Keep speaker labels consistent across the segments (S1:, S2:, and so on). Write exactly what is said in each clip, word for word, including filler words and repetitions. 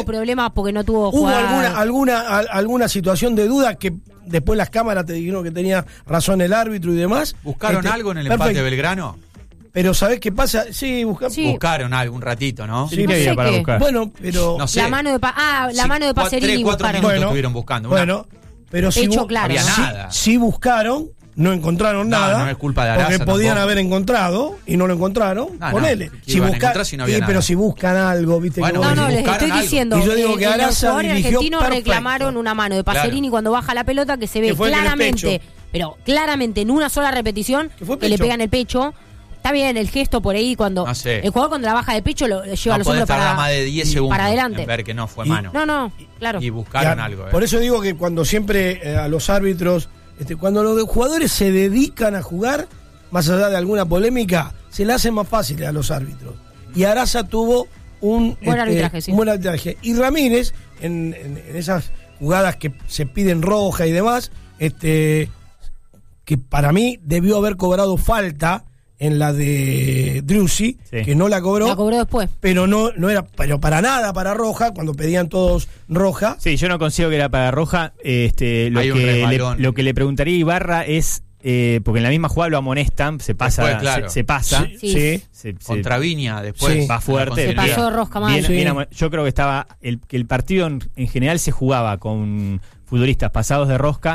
S1: tuvo problemas porque no tuvo
S2: hubo
S1: jugadas.
S2: alguna, alguna, al, alguna situación de duda que después las cámaras te dijeron que tenía razón el árbitro y demás.
S3: ¿Buscaron
S2: Este,
S3: algo en el
S2: perfecto.
S3: empate de Belgrano?
S2: Pero ¿sabés qué pasa? Sí, buscamos.
S1: Sí.
S3: Buscaron algo un ratito, ¿no?
S4: Sí,
S1: No
S4: que había
S1: sé
S4: para
S1: qué.
S4: buscar.
S2: Bueno, pero...
S3: No sé.
S1: La mano de pa ah, la
S3: Sí,
S1: mano de
S3: cua-
S1: Pacerini
S3: tres, cuatro
S1: buscaron.
S3: minutos
S2: Bueno,
S3: estuvieron buscando. Una-
S2: Bueno, pero si,
S1: Hecho
S2: bu-
S1: claro,
S3: Había
S1: ¿no?
S2: si,
S3: nada.
S2: si buscaron, no encontraron
S3: No,
S2: nada.
S3: no es culpa de Arasa
S2: porque podían
S3: tampoco.
S2: haber encontrado y no lo encontraron.
S3: No, no,
S2: ponele.
S3: ¿qué
S2: si
S3: iban a
S2: busca-
S3: encontrar si no había
S2: sí,
S3: nada?
S2: pero si buscan algo, viste
S3: Bueno,
S2: que
S1: No,
S2: vos
S1: no,
S2: decís,
S1: les
S3: buscaron
S1: estoy
S3: algo.
S1: diciendo.
S2: Y yo digo que
S1: eh,
S2: Arasa
S1: los jugadores
S2: dirigió
S1: argentinos
S2: perfecto.
S1: reclamaron una mano de Pacerini
S2: Claro.
S1: cuando baja la pelota que se ve
S2: Que fue en el
S1: claramente,
S2: pecho.
S1: pero claramente en una sola repetición
S2: Que fue
S1: que le
S2: pecho.
S1: pegan el pecho. Está bien el gesto por ahí cuando
S3: No sé.
S1: el jugador cuando la baja de pecho lo lleva
S3: No
S1: los
S3: podés
S1: hombros
S3: tardar
S1: para,
S3: más de diez segundos
S1: para adelante.
S3: en ver que no fue
S2: Y-
S3: mano.
S1: No, no, claro.
S3: Y buscaron
S2: Ya,
S3: algo. eh.
S2: Por eso digo que cuando siempre eh, a los árbitros, este, cuando los jugadores se dedican a jugar, más allá de alguna polémica, se le hace más fácil a los árbitros. Y Arasa tuvo un
S1: Buen arbitraje, sí.
S2: un buen arbitraje. Y Ramírez, en, en- en esas jugadas que se piden roja y demás, este que para mí debió haber cobrado falta en la de Driussi,
S4: Sí.
S2: que no la cobró.
S1: La cobró después.
S2: Pero no, no era pero para nada para roja, cuando pedían todos roja.
S4: Sí, yo no consigo que era para Roja. Este, lo,
S3: Hay un
S4: que le,
S3: resbalón.
S4: lo que le preguntaría a Ibarra es, eh, porque en la misma jugada lo amonestan, se pasa,
S3: Después, claro.
S4: se, se pasa,
S2: Sí,
S1: Sí.
S2: sí.
S4: se, se-
S3: Contra Viña, después.
S2: Sí.
S4: va fuerte.
S1: Se pasó de rosca mal.
S4: Bien-
S2: Sí.
S4: bien amo- yo creo que estaba el, que el partido en, en general se jugaba con futbolistas pasados de rosca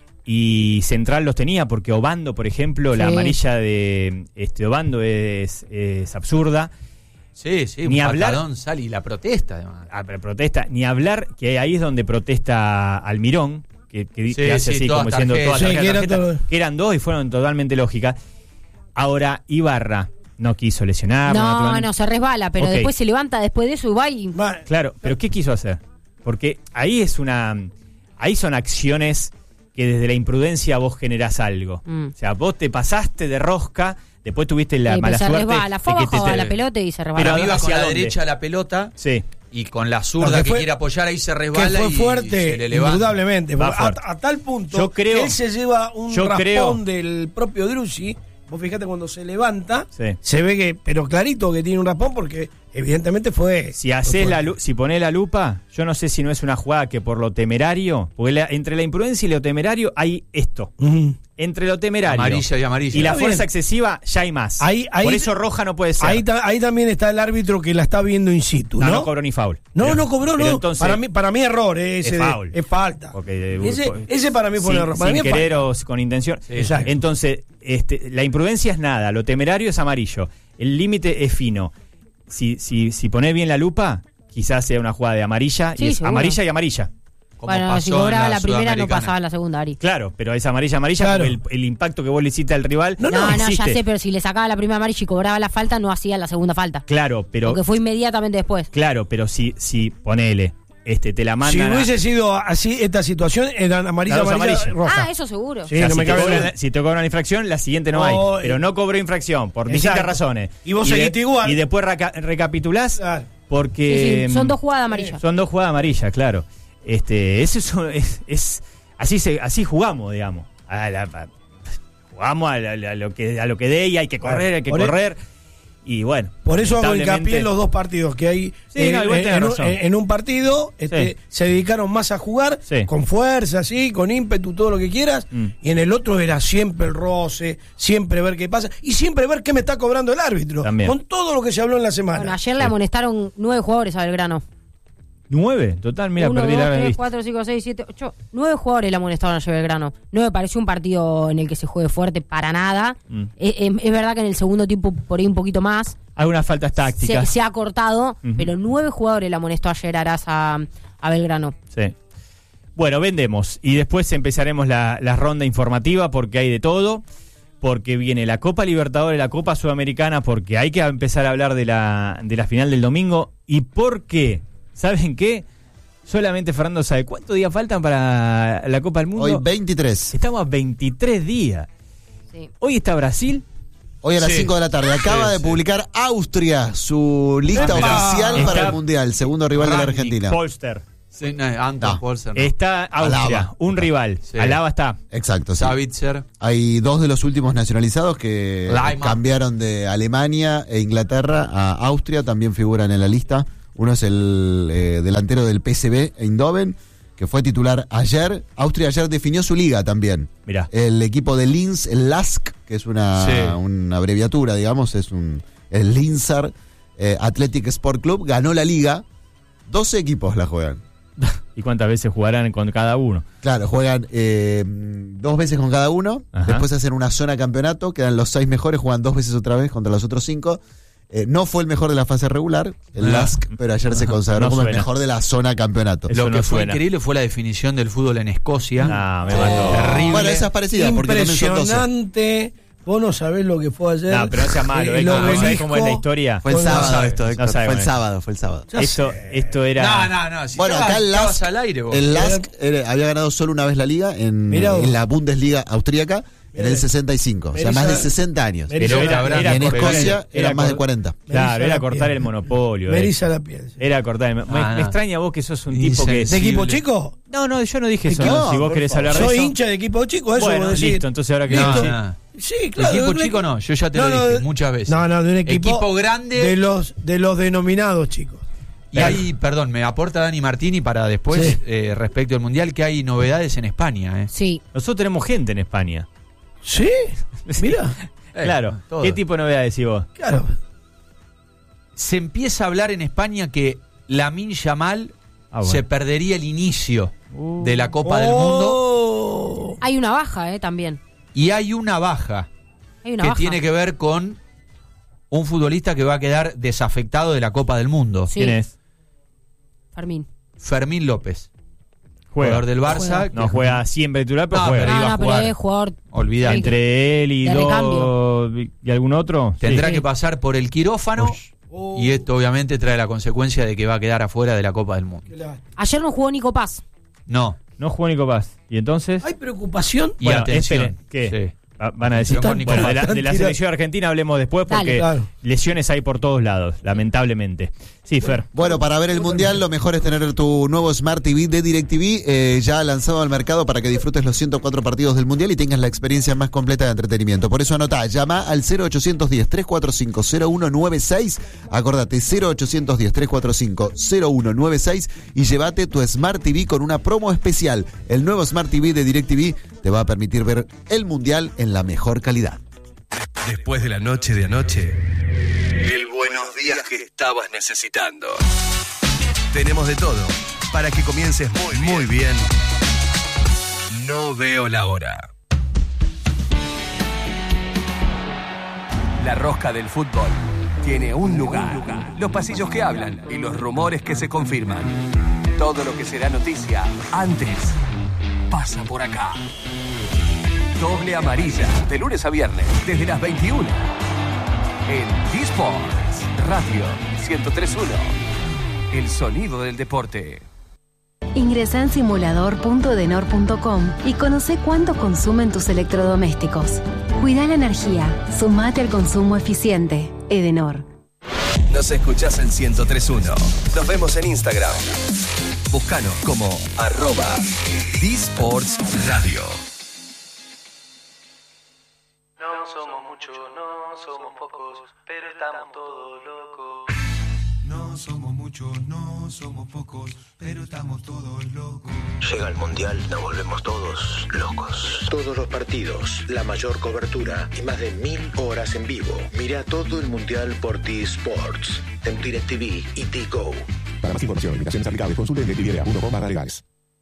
S4: y Central los tenía porque Obando, por ejemplo, la
S1: Sí.
S4: amarilla de este Obando es, es absurda.
S3: Sí, sí,
S4: Ni
S3: un
S4: hablar-
S3: patadón sale y la protesta, además.
S4: Ah, pero protesta, ni hablar que ahí es donde protesta Almirón, que, que,
S3: Sí,
S4: que hace
S3: sí,
S4: así
S3: todas
S4: como diciendo
S3: tarjetas.
S4: todas
S2: Sí,
S4: tarjetas,
S2: que eran
S4: tarjetas,
S2: todo-
S4: que eran dos y fueron totalmente lógicas. Ahora, Ibarra no quiso lesionar.
S1: No, no, se resbala, pero
S4: Ok.
S1: después se levanta después de eso y va y...
S2: Va-
S4: Claro, pero ¿qué quiso hacer? Porque ahí es una. Ahí son acciones que desde la imprudencia vos generás algo.
S1: Mm.
S4: O sea, vos te pasaste de rosca, después tuviste la
S1: Sí, pero
S4: mala
S1: se
S4: suerte.
S1: resbala, fue
S4: de que
S1: abajo
S4: te-
S1: a la pelota y se resbala.
S3: Pero
S4: Pero
S3: iba con
S4: ¿hacia
S3: la
S4: dónde?
S3: derecha la pelota
S4: Sí.
S3: y con la
S2: No,
S3: zurda
S2: que
S3: que
S2: fue-
S3: quiere apoyar ahí se
S2: que
S3: resbala
S2: fue
S3: y
S2: fuerte,
S3: se le levanta.
S2: indudablemente.
S4: Va
S2: a,
S4: fuerte.
S2: a tal punto
S4: Yo creo-
S2: que él se lleva un
S4: yo
S2: raspón
S4: creo-
S2: del propio Driussi. Vos fíjate cuando se levanta,
S4: Sí.
S2: se ve que, pero clarito que tiene un raspón porque evidentemente fue.
S4: Si haces
S2: fue
S4: la
S2: fuerte.
S4: lu- si ponés la lupa, yo no sé si no es una jugada que por lo temerario, porque la- entre la imprudencia y lo temerario hay esto.
S2: Ujú.
S4: Entre lo temerario
S3: Amarilla y amarilla.
S4: y la
S2: Está
S4: fuerza
S2: bien.
S4: excesiva ya hay más.
S2: Ahí- ahí-
S4: por eso roja no puede ser.
S2: Ahí, ta- ahí también está el árbitro que la está viendo in situ,
S4: no,
S2: ¿no?
S4: no cobró ni foul.
S2: No,
S4: Pero-
S2: no cobró,
S4: pero
S2: no.
S4: entonces-
S2: para mí, para mí error, eh, ese
S4: Es
S2: de-
S4: foul.
S2: es falta.
S4: Porque, eh,
S2: ese,
S4: por-
S2: ese para mí fue un
S4: sin-
S2: error. Para
S4: sin
S2: mí es
S4: querer
S2: falta.
S4: o con intención.
S2: Exacto.
S4: Entonces, este, la imprudencia es nada, lo temerario es amarillo. El límite es fino. Si, si, si ponés bien la lupa, quizás sea una jugada de amarilla
S1: Sí,
S4: y es
S1: seguro.
S4: amarilla y amarilla.
S3: Como
S1: Bueno,
S3: pasó
S1: si
S3: en
S1: cobraba la, primera no
S3: Sudamericana.
S1: pasaba la segunda, Ari.
S4: Claro, pero es amarilla amarilla
S2: Claro.
S4: porque el, el impacto que vos le hiciste al rival
S2: No,
S1: No, no, ya
S4: existe.
S1: sé, pero si le sacaba la primera amarilla y cobraba la falta, no hacía la segunda falta.
S4: Claro, pero
S1: Porque fue inmediatamente después.
S4: claro, pero si si ponele, este te la
S2: Si
S4: mandan a-
S2: hubiese sido así esta situación, eran amarilla,
S4: Las dos
S2: amarilla,
S4: amarillas.
S2: roja.
S1: Ah, eso seguro.
S2: Sí,
S4: o sea,
S2: no
S4: si,
S2: me
S4: te
S2: cabe
S4: cobran,
S2: duda.
S4: si te cobran infracción, la siguiente no,
S2: No,
S4: hay.
S2: eh,
S4: Pero no cobró infracción por distintas
S2: Exacto.
S4: razones.
S2: Y vos
S4: de-
S2: seguiste igual.
S4: Y después reca- recapitulás
S2: Claro.
S4: porque
S1: Sí, sí, son
S4: mm,
S1: dos jugadas amarillas.
S4: Son dos jugadas amarillas, claro. Este, eso es, es, es- así se, así jugamos, digamos. A la- a- jugamos a, la- a lo que a lo que dé y hay que correr,
S2: Claro.
S4: hay que
S2: Por e-
S4: correr. Y bueno,
S2: Por eso hago
S4: lamentablemente-
S2: hincapié en los dos partidos que hay.
S4: Sí,
S2: eh,
S4: no, igual
S2: eh,
S4: tenés
S2: en, un,
S4: razón.
S2: en- en un partido este,
S4: Sí.
S2: se dedicaron más a jugar
S4: Sí.
S2: con fuerza, sí, con ímpetu, todo lo que quieras.
S4: Mm.
S2: Y en el otro era siempre el roce, siempre ver qué pasa y siempre ver qué me está cobrando el árbitro.
S4: También.
S2: Con todo lo que se habló en la semana.
S1: Bueno, ayer le amonestaron nueve jugadores a Belgrano.
S4: nueve, total, mira,
S1: Uno,
S4: perdí
S1: dos,
S4: la
S1: tres,
S4: vista.
S1: cuatro, cinco, seis, siete, ocho. Nueve jugadores le amonestaron ayer a Belgrano. No me pareció un partido en el que se juegue fuerte para nada.
S4: Mm.
S1: Es, es- es verdad que en el segundo tiempo por ahí un poquito más.
S4: Algunas faltas
S1: Se,
S4: tácticas.
S1: se ha cortado,
S4: Ujú.
S1: pero nueve jugadores le amonestó ayer Arasa a, a Belgrano.
S4: Sí. Bueno, vendemos. Y después empezaremos la, la ronda informativa porque hay de todo. Porque viene la Copa Libertadores, la Copa Sudamericana, porque hay que empezar a hablar de la, de la final del domingo. ¿Y por qué? ¿Saben qué? Solamente Fernando sabe cuántos días faltan para la Copa del Mundo.
S5: Hoy veintitrés.
S4: Estamos a veintitrés días.
S1: Sí.
S4: Hoy está Brasil.
S5: Hoy a las
S3: Sí.
S5: cinco de la tarde. Acaba
S3: Sí,
S5: de
S3: sí.
S5: publicar Austria su lista
S2: Epa.
S5: oficial
S4: Está-
S5: para el Mundial, segundo rival de la
S3: Ranking,
S5: Argentina.
S4: Polster.
S3: Sí, no, Anton
S5: No.
S3: Polsen, no.
S4: Está Austria,
S5: Alaba.
S4: un rival.
S3: Sí.
S4: Alaba está.
S5: Exacto, sí.
S3: Savitzer.
S5: Hay dos de los últimos nacionalizados que
S3: Laiman.
S5: cambiaron de Alemania e Inglaterra a Austria, también figuran en la lista. Uno es el eh, delantero del P S V Eindhoven, que fue titular ayer. Austria ayer definió su liga también.
S4: Mirá.
S5: El equipo de Linz, el Lask, que es una,
S3: Sí.
S5: una abreviatura, digamos, es un el Linzer eh, Athletic Sport Club, ganó la liga. doce equipos la juegan.
S4: ¿Y cuántas veces jugarán con cada uno?
S5: Claro, juegan eh, dos veces con cada uno,
S4: Ajá.
S5: después hacen una zona campeonato, quedan los seis mejores, juegan dos veces otra vez contra los otros cinco. Eh, no fue el mejor de la fase regular, el
S3: Ah.
S5: Lask, pero ayer se consagró
S4: No
S5: como el
S4: suena.
S5: mejor de la zona campeonato.
S4: Eso
S3: Lo que
S4: no
S3: fue
S4: suena.
S3: increíble fue la definición del fútbol en Escocia.
S4: Ah, me
S3: Sí.
S4: mató.
S3: Terrible.
S5: Bueno, esa es parecida, porque también son doce.
S2: Impresionante. Vos no sabés lo que fue ayer.
S4: No, pero no sea malo,
S2: Eh,
S4: ¿eh?
S2: el
S4: ¿Cómo- ¿Sabés
S2: obelisco
S4: cómo es la historia?
S5: Fue el
S2: con la-
S5: sábado
S3: sabe,
S5: esto,
S4: no
S5: Héctor,
S4: sabe,
S5: fue el
S4: bueno.
S5: sábado, fue el sábado.
S2: Ya
S4: Esto,
S2: sé.
S4: esto era...
S3: No, no, no. Si
S5: Bueno,
S3: estabas-
S5: acá el
S3: estabas
S5: Lask,
S3: al aire, vos.
S5: el Lask era- había ganado solo una vez la liga en,
S2: Mirá vos.
S5: en la Bundesliga austríaca en
S2: Mirá.
S5: el sesenta y cinco, o sea, más de
S2: Merisa-
S5: sesenta años.
S2: Merisa-
S4: Pero era,
S3: Era
S4: era
S5: y en
S4: cortar-
S5: Escocia
S4: era
S5: eran más de
S4: cor-
S5: cuarenta.
S4: Claro,
S2: Me
S4: era
S2: hizo la
S4: cortar
S2: piel.
S4: el monopolio.
S2: Me
S4: eh.
S2: eriza la piel.
S4: Era cortar el... Me,
S3: Ah,
S4: me
S3: no.
S4: extraña vos que sos un tipo que...
S2: ¿De
S3: Insensible.
S2: equipo chico?
S4: No, no, yo no dije eso.
S2: ¿De
S4: no,
S2: qué?
S4: si vos
S2: Por
S4: querés
S2: favor.
S4: hablar de
S2: Soy
S4: eso...
S2: hincha de equipo chico, eso
S4: Bueno,
S2: vos decís.
S4: listo, entonces ahora que...
S3: No,
S4: sí.
S3: no.
S2: Sí, claro.
S3: Equipo
S2: de-
S3: chico no, yo ya te
S2: No,
S3: lo
S2: no,
S3: dije
S2: de-
S3: muchas veces.
S2: No, no, de un equipo,
S3: Equipo grande.
S2: De los, de los denominados chicos.
S3: Y hay, perdón, me aporta Dani Martini para después,
S2: Sí.
S3: eh, respecto al Mundial, que hay novedades en España. ¿eh?
S1: Sí.
S4: Nosotros tenemos gente en España.
S2: ¿Sí? Mira,
S3: Eh,
S4: Claro.
S3: todo.
S4: ¿Qué tipo de novedades decís vos?
S2: claro.
S3: Se empieza a hablar en España que Lamine Yamal
S4: Ah, bueno.
S3: se perdería el inicio
S4: Uh.
S3: de la Copa del Mundo
S2: Oh.
S1: Hay una baja, ¿eh? También.
S3: y hay una baja
S1: Hay una
S3: que
S1: baja.
S3: tiene que ver con un futbolista que va a quedar desafectado de la Copa del Mundo.
S1: Sí.
S4: ¿Quién es?
S1: Fermín.
S3: Fermín López,
S4: Juega.
S3: jugador del Barça.
S1: Juega.
S3: que-
S4: No juega siempre titular, pero
S3: No,
S4: juega.
S3: pero
S1: No,
S3: iba a
S1: no, pero
S3: jugar.
S1: es jugador.
S3: Olvidate.
S1: Sí.
S4: Entre él y
S1: De
S4: dos
S1: recambio.
S4: y algún otro.
S3: Tendrá
S4: Sí.
S3: que pasar por el quirófano
S2: Oh.
S3: y esto obviamente trae la consecuencia de que va a quedar afuera de la Copa del Mundo.
S2: Qué lástima.
S1: Ayer no jugó Nico Paz.
S3: No.
S4: No jugó Nico Paz. ¿Y entonces?
S2: ¿Hay preocupación?
S3: Y
S4: Bueno,
S3: atención.
S4: esperen, ¿qué?
S3: Sí.
S4: Ah, Van a decir,
S3: Atención con
S4: bueno, de la,
S3: Nicolás.
S4: de la
S2: Tira-
S4: selección argentina hablemos después porque
S1: Dale.
S2: Claro.
S4: lesiones hay por todos lados, lamentablemente. Sí, Fer.
S5: Bueno, para ver el Mundial lo mejor es tener tu nuevo Smart T V de DirecTV eh, ya lanzado al mercado para que disfrutes los ciento cuatro partidos del Mundial y tengas la experiencia más completa de entretenimiento. Por eso anotá, llama al cero ochocientos diez, trescientos cuarenta y cinco, cero uno nueve seis, acordate cero ochocientos diez, trescientos cuarenta y cinco, cero uno nueve seis y llévate tu Smart T V con una promo especial. El nuevo Smart T V de DirecTV te va a permitir ver el Mundial en la mejor calidad.
S6: Después de la noche de anoche, el buenos días que estabas necesitando. Tenemos de todo para que comiences muy, muy bien. No veo la hora. La rosca del fútbol tiene un lugar. Los pasillos que hablan y los rumores que se confirman. Todo lo que será noticia antes pasa por acá. Doble amarilla, de lunes a viernes, desde las veintiuna. En D-Sports Radio ciento tres punto uno. El sonido del deporte.
S7: Ingresa en simulador punto edenor punto com y conoce cuánto consumen tus electrodomésticos. Cuida la energía, sumate al consumo eficiente. Edenor.
S6: Nos escuchás en ciento tres punto uno. Nos vemos en Instagram. Búscanos como arroba D-Sports Radio.
S8: No somos muchos, no somos pocos, pero estamos todos locos.
S9: No somos muchos, no somos pocos, pero estamos todos locos.
S10: Llega el Mundial, nos volvemos todos locos. Todos los partidos, la mayor cobertura y más de mil horas en vivo. Mira todo el Mundial por T-Sports, en DirecTV y T-Go.
S9: Para más información, invitaciones aplicables, consulte en directv punto com barra legales.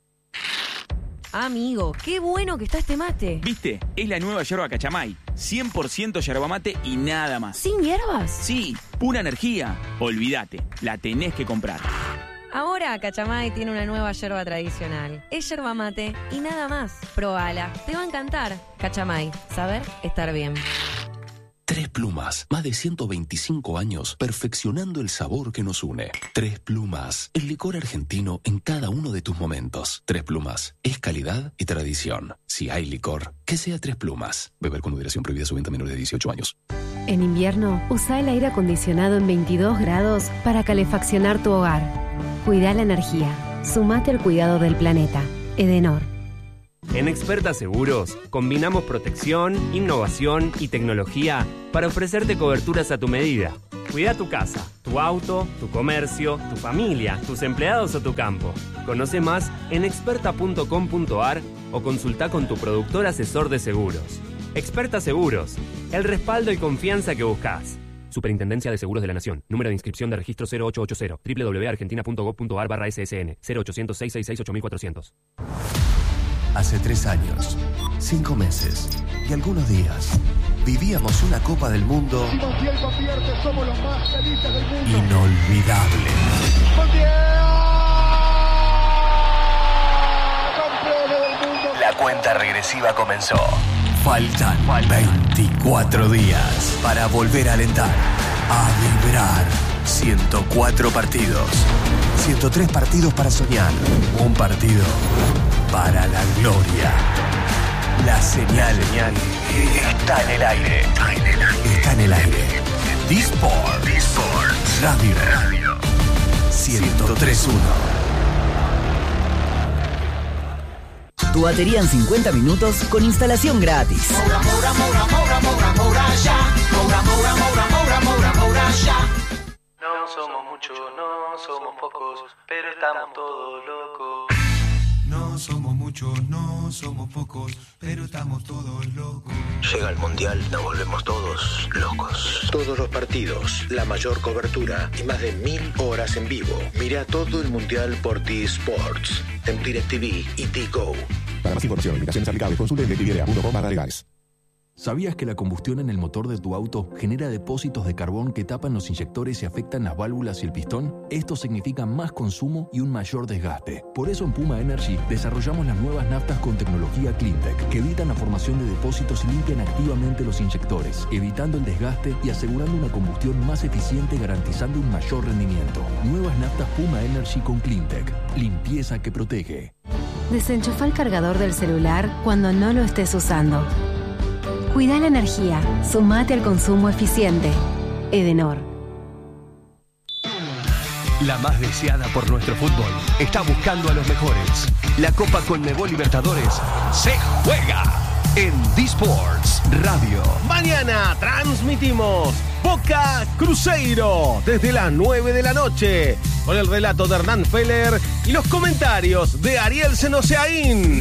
S11: Amigo, qué bueno que está este mate.
S12: ¿Viste? Es la nueva yerba Cachamay. cien por ciento yerba mate y nada más.
S11: ¿Sin hierbas?
S12: Sí, pura energía. Olvídate, la tenés que comprar.
S11: Ahora Cachamay tiene una nueva yerba tradicional. Es yerba mate y nada más. Probala, te va a encantar. Cachamay, saber estar bien.
S13: Tres Plumas, más de ciento veinticinco años perfeccionando el sabor que nos une. Tres Plumas, el licor argentino en cada uno de tus momentos. Tres Plumas, es calidad y tradición. Si hay licor, que sea Tres Plumas. Beber con moderación, prohibida su venta a menores de dieciocho años.
S7: En invierno, usa el aire acondicionado en veintidós grados para calefaccionar tu hogar. Cuida la energía. Sumate al cuidado del planeta. Edenor.
S14: En Experta Seguros, combinamos protección, innovación y tecnología para ofrecerte coberturas a tu medida. Cuida tu casa, tu tu auto, tu comercio, tu familia, tus empleados o tu campo. Conoce más en experta punto com punto a r o consulta con tu productor asesor de seguros. Experta Seguros, el respaldo y confianza que buscas. Superintendencia de Seguros de la Nación. Número de inscripción de registro cero ocho ocho cero. doble u doble u doble u punto argentina punto gob punto a r barra S S N. cero ochocientos, seiscientos sesenta y seis, ocho mil cuatrocientos.
S6: Hace tres años, cinco meses y algunos días, vivíamos una Copa del Mundo inolvidable. La cuenta regresiva comenzó. Faltan veinticuatro días para volver a alentar, a vibrar. ciento cuatro partidos, ciento tres partidos para soñar, un partido para la gloria. La señal está en el aire. Está en el aire. D-Sport. Radio. ciento tres punto uno.
S15: Tu batería en cincuenta minutos con instalación gratis.
S16: Moura, Moura, Moura, Moura, Moura, Moura, ya. Moura, Moura, Moura, Moura, Moura, Moura, ya.
S8: No somos muchos, no somos pocos, pero estamos todos locos.
S9: No somos muchos, no somos pocos, pero estamos todos locos.
S10: Llega el Mundial, nos volvemos todos locos. Todos los partidos, la mayor cobertura y más de mil horas en vivo. Mira todo el Mundial por T-Sports, en DirecTV y T-Go.
S17: Para más información, limitaciones aplicables, consulte en directv punto com barra legales.
S13: ¿Sabías que la combustión en el motor de tu auto genera depósitos de carbón que tapan los inyectores y afectan las válvulas y el pistón? Esto significa más consumo y un mayor desgaste. Por eso en Puma Energy desarrollamos las nuevas naftas con tecnología CleanTech, que evitan la formación de depósitos y limpian activamente los inyectores, evitando el desgaste y asegurando una combustión más eficiente, garantizando un mayor rendimiento. Nuevas naftas Puma Energy con CleanTech. Limpieza que protege.
S7: Desenchufa el cargador del celular cuando no lo estés usando. Cuida la energía. Sumate al consumo eficiente. Edenor.
S6: La más deseada por nuestro fútbol está buscando a los mejores. La Copa Conmebol Libertadores se juega en D-Sports Radio.
S18: Mañana transmitimos Boca Cruzeiro desde las nueve de la noche con el relato de Hernán Feller y los comentarios de Ariel Senoseaín.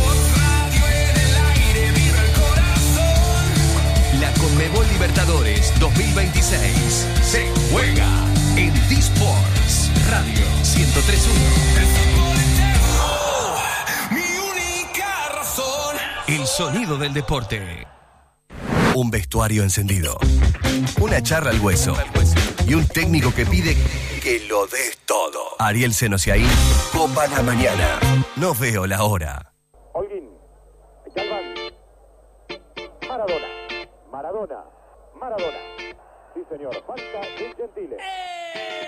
S6: La Conmebol Libertadores dos mil veintiséis se juega en D-Sports Radio ciento tres punto uno. Mi única razón. El sonido del deporte. Un vestuario encendido. Una charla al hueso. Y un técnico que pide que lo des todo. Ariel Senoseaín, Copa la Mañana. No veo la hora.
S19: Holguín, Galván, Maradona. Maradona, Maradona. Sí, señor. Falta de Gentile.